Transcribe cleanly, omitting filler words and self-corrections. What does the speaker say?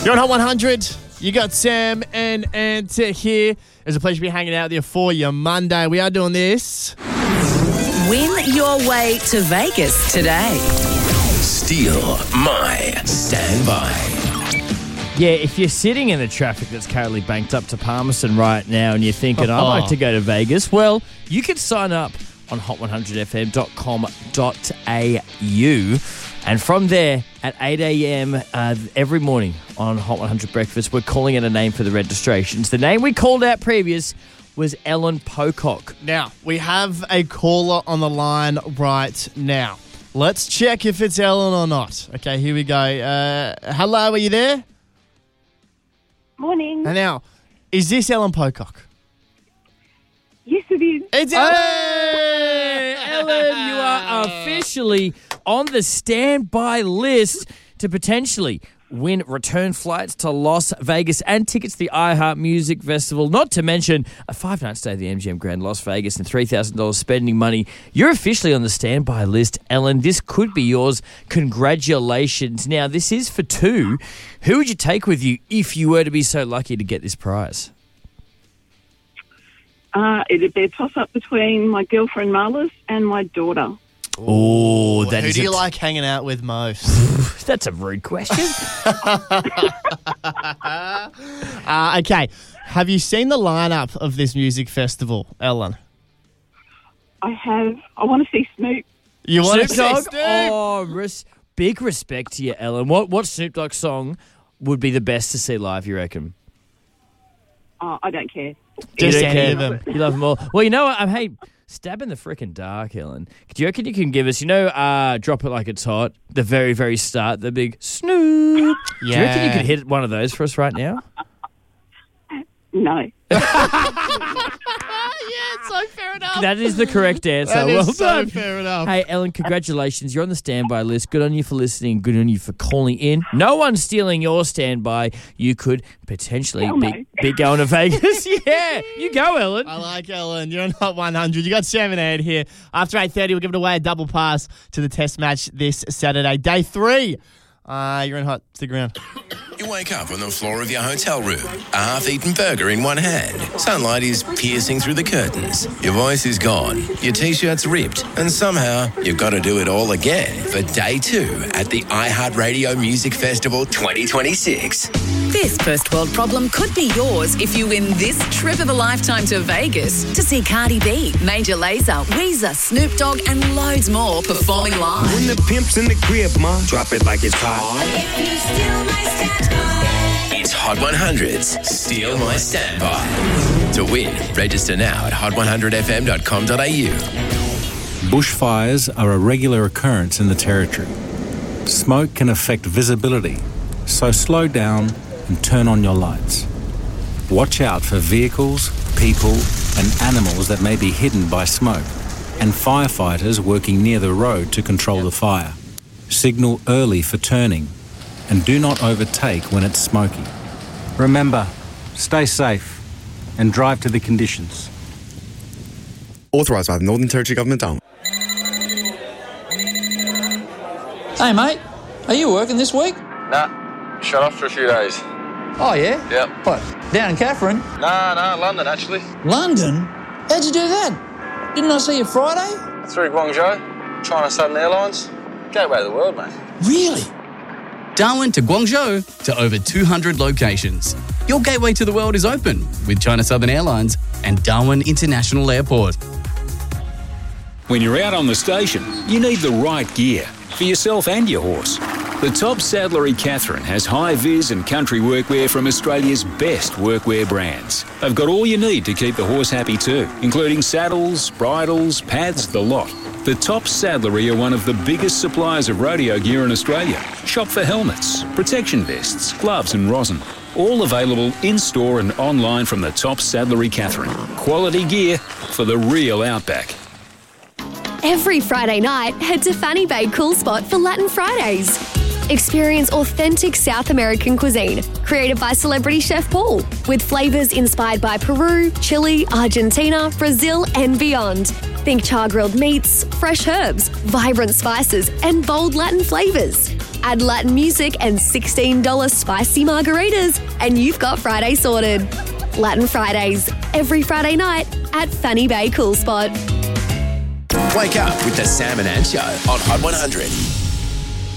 You're on Hot 100. You got Sam and Ant here. It's a pleasure to be hanging out with you for your Monday. We are doing this. Win your way to Vegas today. Steal my standby. Yeah, if you're sitting in the traffic that's currently banked up to Palmerston right now and you're thinking, I'd like to go to Vegas, well, you can sign up on hot100fm.com.au. And from there, at 8 a.m. Every morning on Hot 100 Breakfast, we're calling it a name for the registrations. The name we called out previous was Ellen Pocock. Now, we have a caller on the line right now. Let's check if it's Ellen or not. Okay, here we go. Hello, are you there? Morning. And now, is this Ellen Pocock? Yes, it is. It's Ellen! Hey, Ellen, you are officially on the standby list to potentially win return flights to Las Vegas and tickets to the iHeart Music Festival, not to mention a 5-night stay at the MGM Grand Las Vegas and $3,000 spending money. You're officially on the standby list, Ellen. This could be yours. Congratulations. Now, this is for two. Who would you take with you if you were to be so lucky to get this prize? It'd be a toss-up between my girlfriend Marlis and my daughter. Oh, that Who is do you like hanging out with most? That's a rude question. Okay. Have you seen the lineup of this music festival, Ellen? I have. I want to see Snoop. You want to Snoop see Dogg? Snoop? Oh, big respect to you, Ellen. What Snoop Dogg song would be the best to see live, you reckon? I don't care. Just You don't any care? of them. You love them all. Well, you know what? Hey, stab in the frickin' dark, Ellen. Do you reckon you can give us, Drop It Like It's Hot, the very, very start, the big Snoop? Do you reckon you could hit one of those for us right now? No. So fair enough. That is the correct answer. That Well is so done. fair enough. Hey, Ellen, congratulations. You're on the standby list. Good on you for listening. Good on you for calling in. No one's stealing your standby. You could potentially be going to Vegas. Yeah, you go, Ellen. I like Ellen. You're on Hot 100. You got 7 and 8 here. After 8:30, we'll give it away a double pass to the test match this Saturday. Day 3. You're in Hot. Stick around. You wake up on the floor of your hotel room, a half-eaten burger in one hand. Sunlight is piercing through the curtains. Your voice is gone. Your T-shirt's ripped. And somehow, you've got to do it all again for Day 2 at the iHeartRadio Music Festival 2026. This first world problem could be yours if you win this trip of a lifetime to Vegas to see Cardi B, Major Lazer, Weezer, Snoop Dogg, and loads more performing live. When the pimp's in the crib, ma, drop it like it's hot. It's Hot 100's Steal My Standby. To win, register now at hot100fm.com.au. Bushfires are a regular occurrence in the Territory. Smoke can affect visibility, so slow down and turn on your lights. Watch out for vehicles, people, and animals that may be hidden by smoke, and firefighters working near the road to control the fire. Signal early for turning, and do not overtake when it's smoky. Remember, stay safe and drive to the conditions. Authorised by the Northern Territory Government. Hey, mate, are you working this week? Nah, shut off for a few days. Oh, yeah? Yep. What, down in Catherine? Nah, London, actually. London? How'd you do that? Didn't I see you Friday? Through Guangzhou, China Southern Airlines. Gateway of the world, mate. Really? Darwin to Guangzhou to over 200 locations. Your gateway to the world is open with China Southern Airlines and Darwin International Airport. When you're out on the station, you need the right gear for yourself and your horse. The Top Saddlery Catherine has high-vis and country workwear from Australia's best workwear brands. They've got all you need to keep the horse happy too, including saddles, bridles, pads, the lot. The Top Saddlery are one of the biggest suppliers of rodeo gear in Australia. Shop for helmets, protection vests, gloves and rosin. All available in-store and online from the Top Saddlery Catherine. Quality gear for the real outback. Every Friday night, head to Fanny Bay Cool Spot for Latin Fridays. Experience authentic South American cuisine, created by celebrity chef Paul, with flavours inspired by Peru, Chile, Argentina, Brazil and beyond. Think char-grilled meats, fresh herbs, vibrant spices and bold Latin flavours. Add Latin music and $16 spicy margaritas, and you've got Friday sorted. Latin Fridays, every Friday night at Fanny Bay Cool Spot. Wake up with the Sam and Ant Show on Hot 100.